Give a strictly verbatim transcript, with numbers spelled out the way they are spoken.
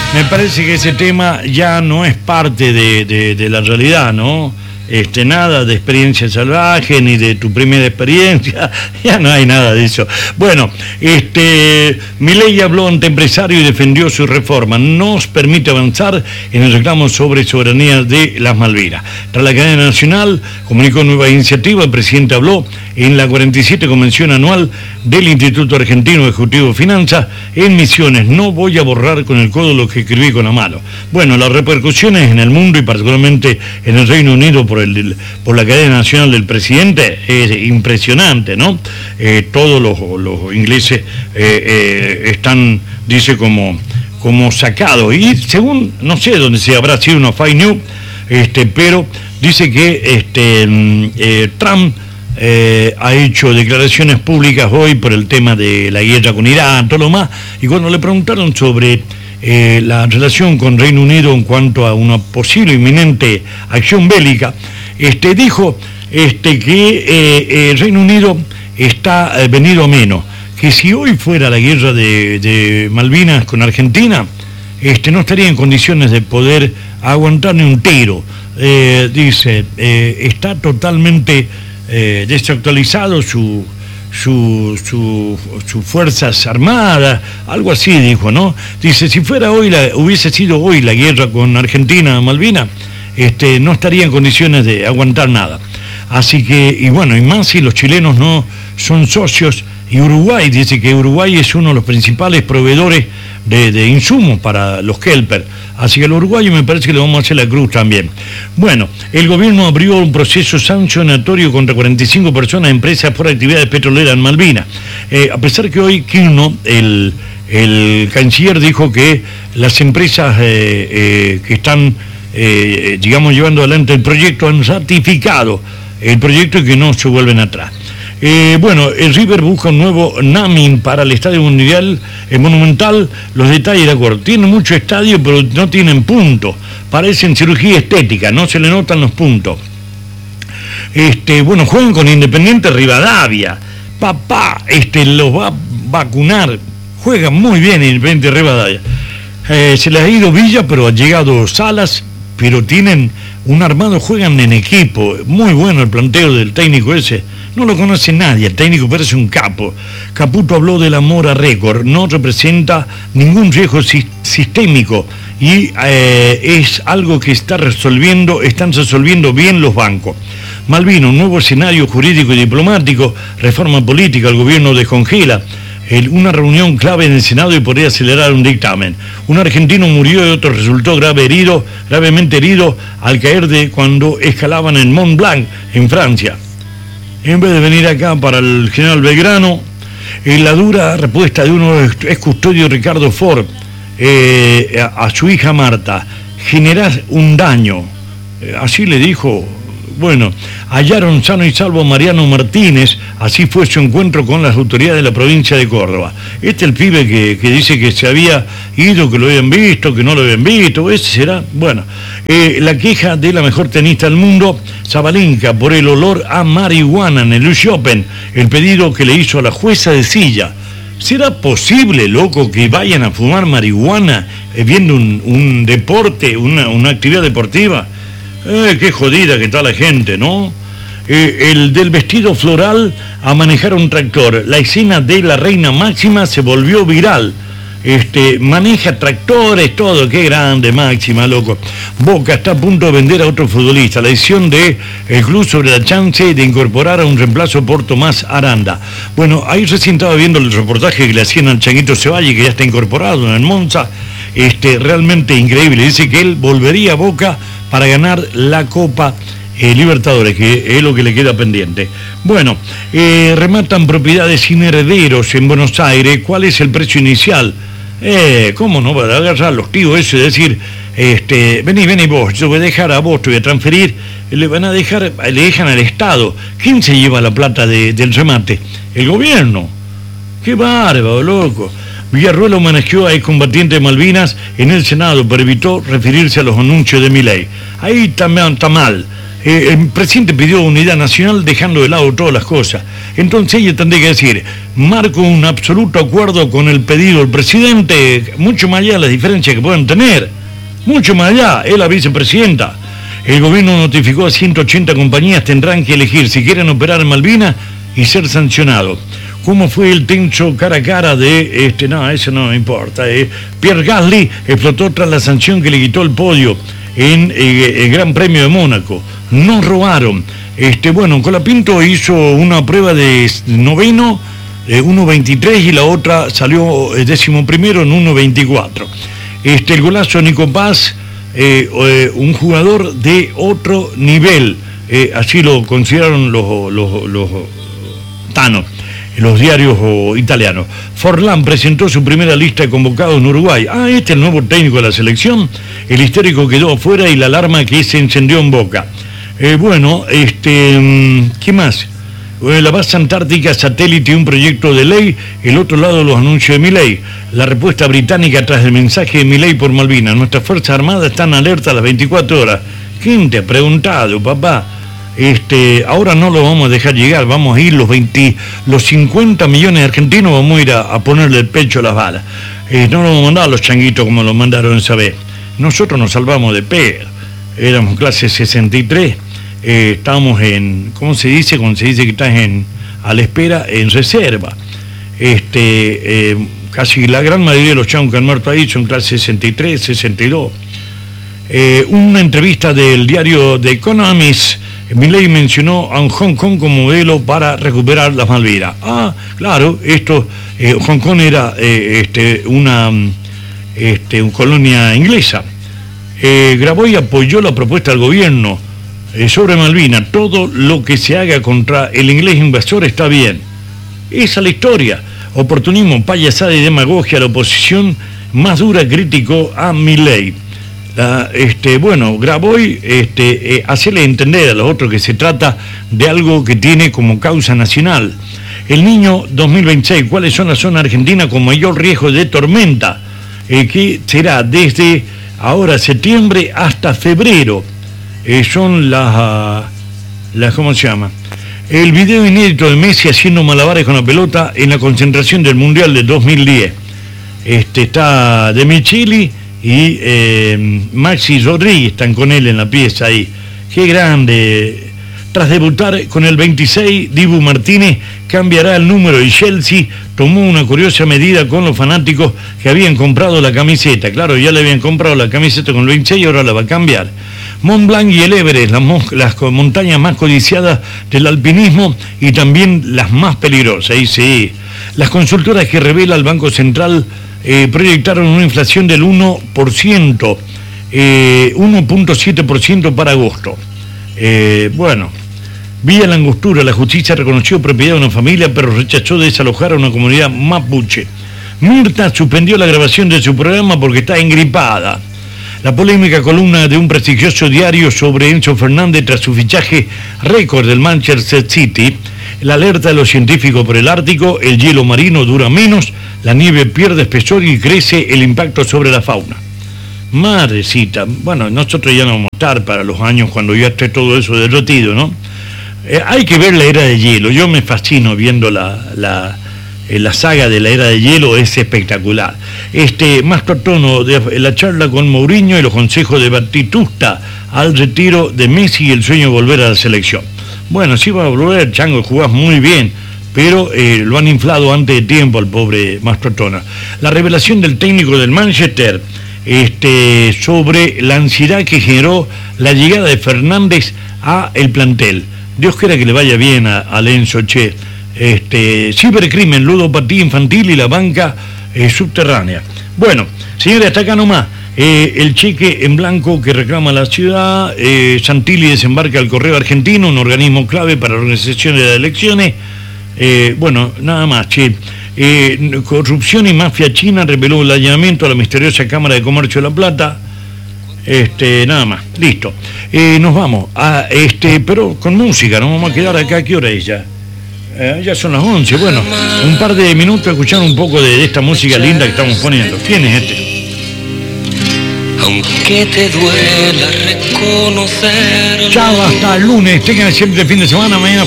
Me parece que ese tema ya no es parte de, de, de la realidad, ¿no? Este, nada de experiencia salvaje, ni de tu primera experiencia, ya no hay nada de eso. Bueno, este, Milei habló ante empresarios y defendió su reforma. Nos permite avanzar en el reclamo sobre soberanía de las Malvinas. Tras la cadena nacional comunicó nueva iniciativa, el presidente habló en la cuarenta y siete Convención Anual del Instituto Argentino de Ejecutivo de Finanzas en Misiones. No voy a borrar con el codo lo que escribí con la mano. Bueno, las repercusiones en el mundo y particularmente en el Reino Unido por El, por la cadena nacional del presidente es impresionante, ¿no? Eh, todos los, los ingleses eh, eh, están, dice, como, como sacados. Y según, no sé dónde se habrá sido una fake news, este, pero dice que este, eh, Trump eh, ha hecho declaraciones públicas hoy por el tema de la guerra con Irán, todo lo más, y cuando le preguntaron sobre Eh, la relación con Reino Unido en cuanto a una posible inminente acción bélica, este, dijo este, que eh, el Reino Unido está eh, venido a menos, que si hoy fuera la guerra de, de Malvinas con Argentina, este, no estaría en condiciones de poder aguantar ni un tiro. Eh, dice, eh, está totalmente eh, desactualizado su... Sus su, su fuerzas armadas, algo así dijo, ¿no? Dice, si fuera hoy la, hubiese sido hoy la guerra con Argentina, Malvinas, este, no estaría en condiciones de aguantar nada. Así que, y bueno, y más si los chilenos no son socios, y Uruguay, dice que Uruguay es uno de los principales proveedores de, de insumos para los kelper. Así que al uruguayo me parece que le vamos a hacer la cruz también. Bueno, el gobierno abrió un proceso sancionatorio contra cuarenta y cinco personas, empresas por actividades petroleras en Malvinas. Eh, a pesar que hoy Kirchner, el, el canciller, dijo que las empresas eh, eh, que están, eh, digamos, llevando adelante el proyecto han ratificado el proyecto y que no se vuelven atrás. Eh, bueno, el River busca un nuevo naming para el Estadio Mundial eh, Monumental. Los detalles, de acuerdo, tienen mucho estadio, pero no tienen puntos. Parecen cirugía estética, no se le notan los puntos. Este, bueno, juegan con Independiente Rivadavia. Papá, este, los va a vacunar. Juegan muy bien Independiente Rivadavia. Eh, se les ha ido Villa, pero ha llegado Salas, pero tienen un armado, juegan en equipo. Muy bueno el planteo del técnico ese. No lo conoce nadie, el técnico parece un capo. Caputo habló del amor a récord, no representa ningún riesgo si, sistémico y eh, es algo que está resolviendo, están resolviendo bien los bancos. Malvino, un nuevo escenario jurídico y diplomático, reforma política, el gobierno descongela. El, una reunión clave en el Senado y podría acelerar un dictamen. Un argentino murió y otro resultó grave herido, gravemente herido al caer de cuando escalaban en Mont Blanc, en Francia. En vez de venir acá para el general Belgrano, en la dura respuesta de uno ex custodio Ricardo Ford eh, a, a su hija Marta, generás un daño, eh, así le dijo. Bueno, hallaron sano y salvo a Mariano Martínez, así fue su encuentro con las autoridades de la provincia de Córdoba. Este es el pibe que, que dice que se había ido, que lo habían visto, que no lo habían visto, ese será. Bueno, eh, la queja de la mejor tenista del mundo, Sabalenka, por el olor a marihuana en el U S Open, el pedido que le hizo a la jueza de silla. ¿Será posible, loco, que vayan a fumar marihuana eh, viendo un, un deporte, una, una actividad deportiva? Eh, qué jodida que está la gente, ¿no? Eh, el del vestido floral a manejar un tractor. La escena de la reina Máxima se volvió viral. Este, maneja tractores, todo, qué grande Máxima, loco. Boca está a punto de vender a otro futbolista. La decisión del club sobre la chance de incorporar a un reemplazo por Tomás Aranda. Bueno, ahí recién estaba viendo el reportaje que le hacían al Changuito Ceballos, que ya está incorporado en el Monza. Este, realmente increíble. Dice que él volvería a Boca para ganar la Copa eh, Libertadores, que es lo que le queda pendiente. Bueno, eh, rematan propiedades sin herederos en Buenos Aires. ¿Cuál es el precio inicial? Eh, ¿Cómo no? Para agarrar los tíos eso, es decir, este, vení, vení vos, yo voy a dejar a vos, te voy a transferir, le van a dejar, le dejan al Estado. ¿Quién se lleva la plata de, del remate? El gobierno. ¡Qué bárbaro, loco! Villarruel homenajeó a excombatientes de Malvinas en el Senado, pero evitó referirse a los anuncios de Milei. Ahí también está mal. Eh, el presidente pidió unidad nacional dejando de lado todas las cosas. Entonces ella tendría que decir, marco un absoluto acuerdo con el pedido del presidente, mucho más allá de las diferencias que puedan tener, mucho más allá, es la vicepresidenta. El gobierno notificó a ciento ochenta compañías, tendrán que elegir si quieren operar en Malvinas y ser sancionados. ¿Cómo fue el tenso cara a cara de, este, no, eso no me importa, eh? Pierre Gasly explotó tras la sanción que le quitó el podio en eh, el Gran Premio de Mónaco? Nos robaron. Este, bueno, Colapinto hizo una prueba de noveno, eh, uno veintitrés, y la otra salió eh, décimo primero en uno veinticuatro. Este, el golazo Nico Paz, eh, eh, un jugador de otro nivel, eh, así lo consideraron los, los, los tanos, los diarios oh, italianos. Forlán presentó su primera lista de convocados en Uruguay. Ah, este es el nuevo técnico de la selección. El histórico quedó afuera y la alarma que se encendió en Boca. Eh, bueno, este, ¿qué más? Eh, la base antártica satélite, un proyecto de ley, el otro lado los anuncios de Milei. La respuesta británica tras el mensaje de Milei por Malvinas. Nuestras Fuerzas Armadas están alertas a las veinticuatro horas. ¿Quién te ha preguntado, papá? Este, ahora no lo vamos a dejar llegar, vamos a ir los veinte, los cincuenta millones de argentinos, vamos a ir a, a ponerle el pecho a las balas. Eh, no lo vamos a mandar a los changuitos como lo mandaron esa vez. Nosotros nos salvamos de pedo. Éramos clase sesenta y tres. Eh, estábamos en, ¿cómo se dice? Cuando se dice que estás en, a la espera, en reserva. Este, eh, casi la gran mayoría de los changos que han muerto ahí son clase sesenta y tres, sesenta y dos. Eh, una entrevista del diario The Economist, Milei mencionó a Hong Kong como modelo para recuperar las Malvinas. Ah, claro, esto, eh, Hong Kong era eh, este, una, este, una colonia inglesa. Eh, Graboy apoyó la propuesta del gobierno sobre Malvinas. Todo lo que se haga contra el inglés invasor está bien. Esa es la historia. Oportunismo, payasada y demagogia. La oposición más dura criticó a Milei. La, este, bueno, Graboy, este, eh, hacerle entender a los otros que se trata de algo que tiene como causa nacional. El Niño dos mil veintiséis, ¿cuáles son las zonas argentinas con mayor riesgo de tormenta? Eh, que será desde ahora septiembre hasta febrero. Eh, son las, las, ¿cómo se llama? El video inédito de Messi haciendo malabares con la pelota en la concentración del Mundial de dos mil diez. Este, está De Micheli y eh, Maxi Rodríguez están con él en la pieza ahí. Qué grande. Tras debutar con el veintiséis, Dibu Martínez cambiará el número y Chelsea tomó una curiosa medida con los fanáticos que habían comprado la camiseta. Claro, ya le habían comprado la camiseta con el veintiséis y ahora la va a cambiar. Mont Blanc y el Everest, las, las montañas más codiciadas del alpinismo y también las más peligrosas. Ahí sí. Las consultoras que revela el Banco Central eh, proyectaron una inflación del uno por ciento, eh, uno punto siete por ciento para agosto. Eh, bueno, vía la angostura, la justicia reconoció propiedad de una familia, pero rechazó desalojar a una comunidad mapuche. Mirta suspendió la grabación de su programa porque está engripada. La polémica columna de un prestigioso diario sobre Enzo Fernández tras su fichaje récord del Manchester City, la alerta de los científicos por el Ártico, el hielo marino dura menos, la nieve pierde espesor y crece el impacto sobre la fauna. Madrecita, bueno, nosotros ya no vamos a estar para los años cuando ya esté todo eso derretido, ¿no? Eh, hay que ver la era de hielo, yo me fascino viendo la... la la saga de la era de hielo, es espectacular. Este, más tono de la charla con Mourinho y los consejos de Batistuta al retiro de Messi y el sueño de volver a la selección. Bueno, sí va a volver, Chango, jugás muy bien, pero eh, lo han inflado antes de tiempo al pobre Mastrotona. La revelación del técnico del Manchester este, sobre la ansiedad que generó la llegada de Fernández a el plantel. Dios quiera que le vaya bien a, a Lenzo, che. Este, cibercrimen, ludopatía infantil y la banca eh, subterránea. Bueno, señores, hasta acá nomás. Eh, el cheque en blanco que reclama la ciudad, eh, Santilli desembarca al Correo Argentino, un organismo clave para la organización de las elecciones. Eh, bueno, nada más, che. Eh, corrupción y mafia china reveló el allanamiento a la misteriosa Cámara de Comercio de La Plata. Este, nada más, listo. Eh, nos vamos, a, este, pero con música, nos vamos a quedar acá. ¿Qué hora es ya? Eh, ya son las once, bueno, un par de minutos a escuchar un poco de, de esta música linda que estamos poniendo. ¿Quién es este? I aunque te duela reconocerlo. Chao, hasta el lunes. Tengan siempre fin de semana. Mañana